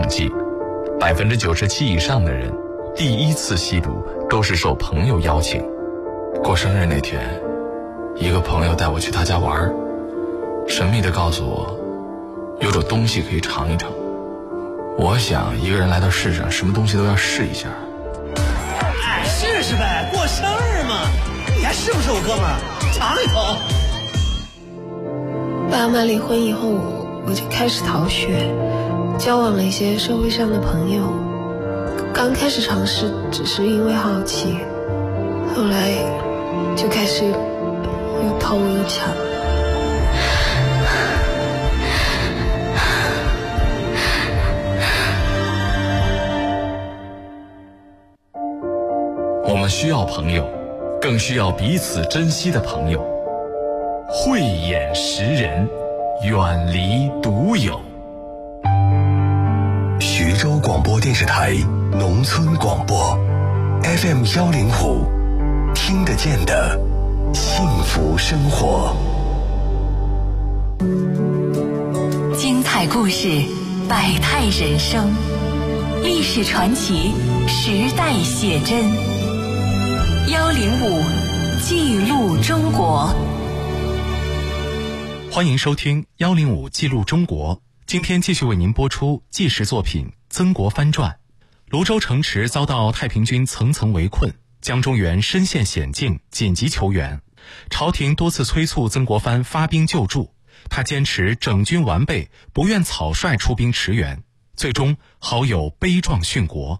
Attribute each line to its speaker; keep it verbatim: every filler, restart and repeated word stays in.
Speaker 1: 统计，百分之九十七以上的人第一次吸毒都是受朋友邀请。过生日那天，一个朋友带我去他家玩，神秘地告诉我有种东西可以尝一尝。我想一个人来到世上，什么东西都要试一下。
Speaker 2: 哎，试试呗，过生日嘛，你还是不是我哥们儿？尝一口。
Speaker 3: 爸妈离婚以后，我就开始逃学，交往了一些社会上的朋友。刚开始尝试只是因为好奇，后来就开始又偷又抢。
Speaker 1: 我们需要朋友，更需要彼此珍惜的朋友。慧眼识人，远离独有。
Speaker 4: 徐州广播电视台农村广播 F M 幺零五，听得见的幸福生活。
Speaker 5: 精彩故事，百态人生，历史传奇，时代写真。幺零五记录中国。
Speaker 6: 欢迎收听幺零五记录中国。今天继续为您播出纪实作品《曾国藩传》。泸州城池遭到太平军层层围困，江中源身陷险境，紧急求援。朝廷多次催促曾国藩发兵救助，他坚持整军完备，不愿草率出兵驰援，最终好友悲壮殉国。